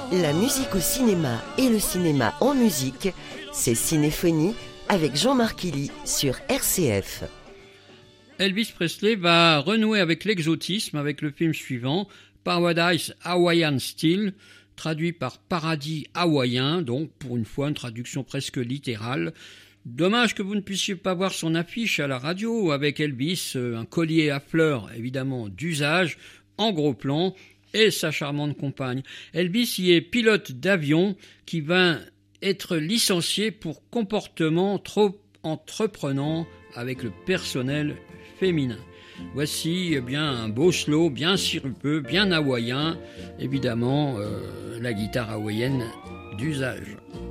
La musique au cinéma et le cinéma en musique, c'est Cinéphonie avec Jean-Marc Illy sur RCF. Elvis Presley va renouer avec l'exotisme avec le film suivant, Paradise Hawaiian Style, traduit par Paradis hawaïen, donc pour une fois une traduction presque littérale. Dommage que vous ne puissiez pas voir son affiche à la radio avec Elvis, un collier à fleurs évidemment d'usage, en gros plan, et sa charmante compagne. Elvis y est pilote d'avion qui va être licencié pour comportement trop entreprenant avec le personnel féminin. Voici un beau slow, bien sirupeux, bien hawaïen, évidemment la guitare hawaïenne d'usage.